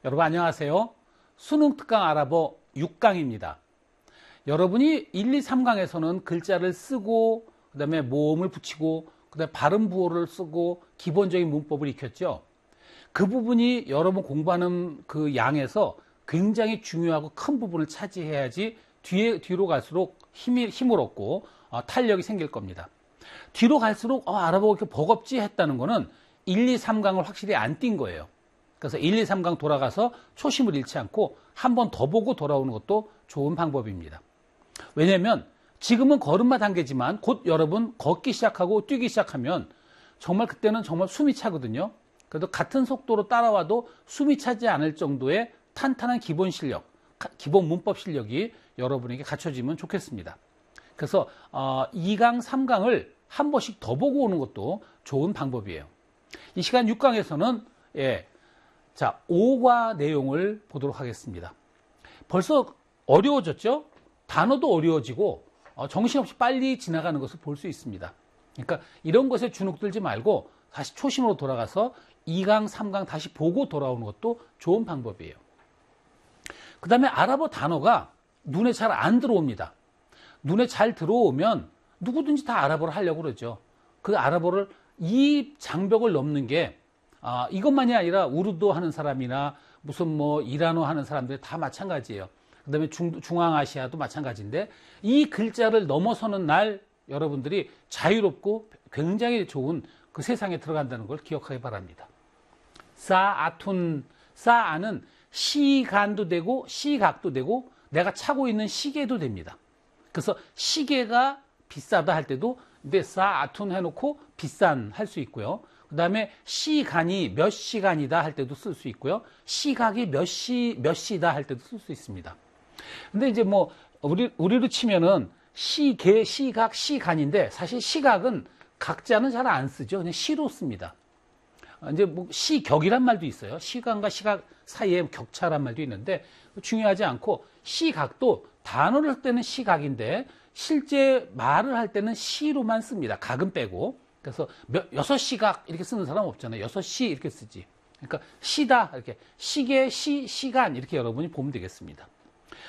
여러분 안녕하세요. 수능 특강 알아보 6강입니다. 여러분이 1, 2, 3강에서는 글자를 쓰고 그 다음에 모음을 붙이고 그 다음에 발음 부호를 쓰고 기본적인 문법을 익혔죠. 그 부분이 여러분 공부하는 그 양에서 굉장히 중요하고 큰 부분을 차지해야지 뒤로 갈수록 힘을 얻고 탄력이 생길 겁니다. 뒤로 갈수록 알아보고 이렇게 버겁지 했다는 거는 1, 2, 3강을 확실히 안 띈 거예요. 그래서 1, 2, 3강 돌아가서 초심을 잃지 않고 한 번 더 보고 돌아오는 것도 좋은 방법입니다. 왜냐하면 지금은 걸음마 단계지만 곧 여러분 걷기 시작하고 뛰기 시작하면 정말 그때는 정말 숨이 차거든요. 그래도 같은 속도로 따라와도 숨이 차지 않을 정도의 탄탄한 기본 실력, 기본 문법 실력이 여러분에게 갖춰지면 좋겠습니다. 그래서 2강, 3강을 한 번씩 더 보고 오는 것도 좋은 방법이에요. 이 시간 6강에서는 자, 5과 내용을 보도록 하겠습니다. 벌써 어려워졌죠? 단어도 어려워지고 정신없이 빨리 지나가는 것을 볼 수 있습니다. 그러니까 이런 것에 주눅들지 말고 다시 초심으로 돌아가서 2강, 3강 다시 보고 돌아오는 것도 좋은 방법이에요. 그 다음에 아랍어 단어가 눈에 잘 안 들어옵니다. 눈에 잘 들어오면 누구든지 다 아랍어를 하려고 그러죠. 그 아랍어를 이 장벽을 넘는 게 이것만이 아니라 우르도 하는 사람이나 무슨 뭐 이란어 하는 사람들 다 마찬가지예요. 그 다음에 중앙아시아도 마찬가지인데 이 글자를 넘어서는 날 여러분들이 자유롭고 굉장히 좋은 그 세상에 들어간다는 걸 기억하기 바랍니다. 사아는 시간도 되고 시각도 되고 내가 차고 있는 시계도 됩니다. 그래서 시계가 비싸다 할 때도 근데 사아툰 해놓고 비싼 할 수 있고요. 그 다음에 시간이 몇 시간이다 할 때도 쓸 수 있고요. 시각이 몇 시다 할 때도 쓸 수 있습니다. 근데 이제 뭐 우리로 치면은 시계, 시각, 시간인데 사실 시각은 각자는 잘 안 쓰죠. 그냥 시로 씁니다. 이제 뭐 시격이란 말도 있어요. 시간과 시각 사이에 격차란 말도 있는데 중요하지 않고 시각도 단어를 할 때는 시각인데 실제 말을 할 때는 시로만 씁니다. 각은 빼고. 그래서 6시각 이렇게 쓰는 사람 없잖아요. 6시 이렇게 쓰지. 그러니까 시다 이렇게 시계, 시간 이렇게 여러분이 보면 되겠습니다.